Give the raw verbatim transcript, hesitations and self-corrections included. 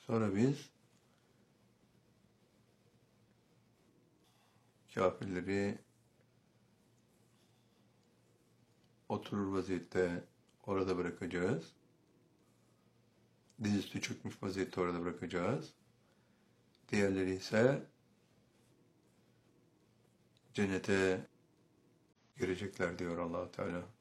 Sonra biz kafirleri oturur vaziyette orada bırakacağız. Dizüstü çökmüş vaziyette orada bırakacağız. Diğerleri ise cennete girecekler diyor Allah Teala.